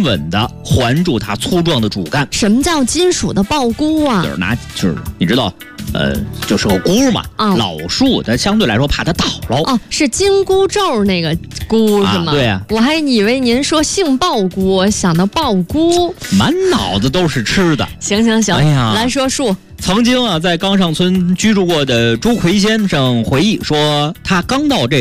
稳地环住它粗壮的主干。 什么叫金属的抱箍啊？ 就是你知道，就是个箍嘛，老树它相对来说怕它倒喽。 哦，是金箍咒那个箍是吗？ 对呀， 我还以为您说杏鲍菇，我想到鲍菇， 满脑子都是吃的。 行， 哎呀， 来说树。 曾经在冈上村居住过的朱奎先生回忆说，他刚到这